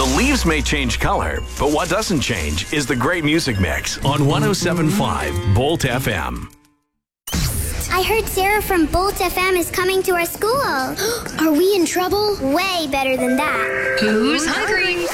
leaves may change color, but what doesn't change is the great music mix on 107.5 Bolt FM. I heard Sarah from Bolt FM is coming to our school. Are we in trouble? Way better than that. Who's hungry?